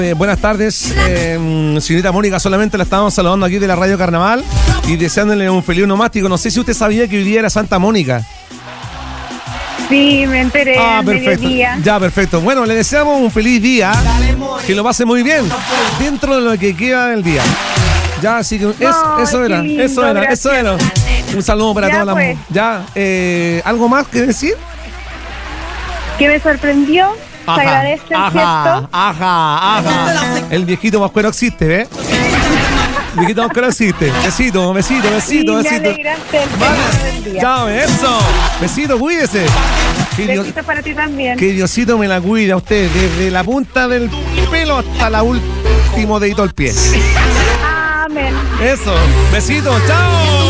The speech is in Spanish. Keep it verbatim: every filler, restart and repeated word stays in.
Eh, buenas tardes, eh, señorita Mónica, solamente la estábamos saludando aquí de la Radio Carnaval y deseándole un feliz onomástico. No sé si usted sabía que hoy día era Santa Mónica. Sí, me enteré. Ah, perfecto. Mediodía. Ya, perfecto. Bueno, le deseamos un feliz día, que lo pase muy bien dentro de lo que queda del día. Ya, así que es, Ay, eso era, qué lindo, eso era, gracias. eso era. Un saludo para Ya, todas las. pues. Ya, eh, ¿algo más que decir? Que me sorprendió. Se agradece el ajá, gesto. ajá, ajá. El viejito mascuero existe, ¿ves? El viejito mascuero existe. Besito, besito, Y besito, me besito. alegraste el Vale. tema del día. Chao, eso. Besito, cuídese. Que, Dios- Besitos para ti también. que Diosito me la cuida a usted, desde la punta del pelo hasta la último dedito del pie. Amén. Eso. Besito, chao.